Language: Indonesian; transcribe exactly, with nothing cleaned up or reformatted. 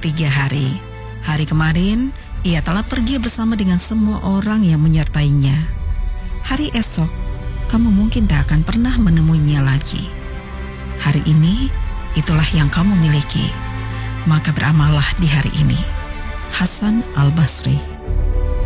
tiga hari. Hari kemarin, ia telah pergi bersama dengan semua orang yang menyertainya. Hari esok, kamu mungkin tak akan pernah menemuinya lagi. Hari ini, itulah yang kamu miliki. Maka beramallah di hari ini. Hasan Al-Basri.